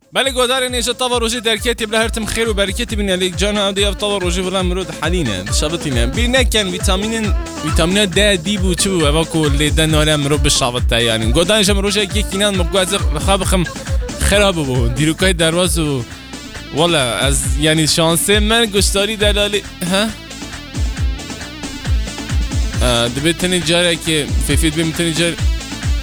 بله گودار نیشه طاوا روزی درکتی بله هرتم خیر و برکتی بینه لیک جان آدی اف طاوا روزی ولی مرود حالینه شابتینه بینه کن ویتامین د دی بو چو و کل دن ولی مرود بشابت یعنی گودارش مروجه یکینان مقاز خابخم خراب بود دیروکای دروازه والا از یعنی شانسه من گشتاری دلالی ها دبیت تنی جاره که فیفید بیم تنی جاره